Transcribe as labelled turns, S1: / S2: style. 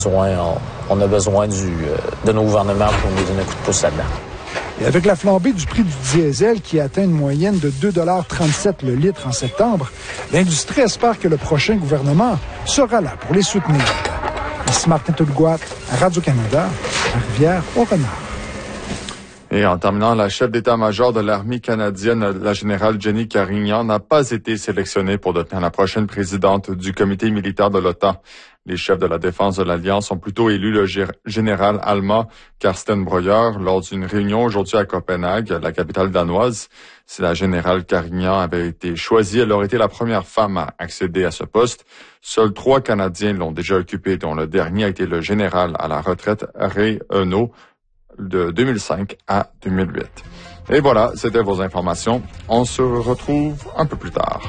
S1: On a besoin de nos gouvernements pour nous donner un coup de pouce là-dedans.
S2: Et avec la flambée du prix du diesel qui atteint une moyenne de 2,37 $ le litre en septembre, l'industrie espère que le prochain gouvernement sera là pour les soutenir. Ici Martin Toulgoat, à Radio-Canada, à Rivière-au-Renard.
S3: Et en terminant, la chef d'état-major de l'armée canadienne, la générale Jenny Carignan, n'a pas été sélectionnée pour devenir la prochaine présidente du comité militaire de l'OTAN. Les chefs de la défense de l'Alliance ont plutôt élu le général allemand Carsten Breuer lors d'une réunion aujourd'hui à Copenhague, la capitale danoise. Si la générale Carignan avait été choisie, elle aurait été la première femme à accéder à ce poste. Seuls 3 Canadiens l'ont déjà occupé, dont le dernier a été le général à la retraite Ray Eno, de 2005 à 2008. Et voilà, c'était vos informations. On se retrouve un peu plus tard.